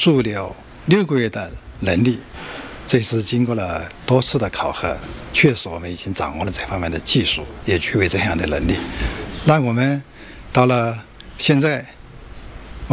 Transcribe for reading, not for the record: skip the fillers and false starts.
驻留6个月的能力。这是经过了多次的考核，确实我们已经掌握了这方面的技术，也具备这样的能力。那我们到了现在